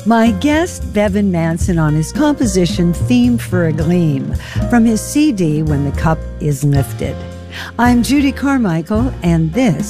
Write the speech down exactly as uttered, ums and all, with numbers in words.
My guest, Bevan Manson, on his composition Theme for a Gleam from his C D When the Cup is Lifted. I'm Judy Carmichael, and this